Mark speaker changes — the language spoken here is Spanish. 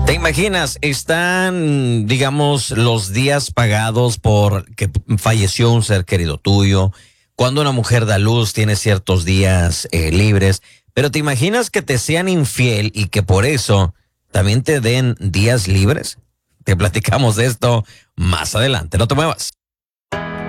Speaker 1: ¿Te imaginas? Están, digamos, los días pagados por que falleció un ser querido tuyo. Cuando una mujer da luz, tiene ciertos días libres. Pero ¿te imaginas que te sean infiel y que por eso también te den días libres? Te platicamos de esto más adelante. No te muevas.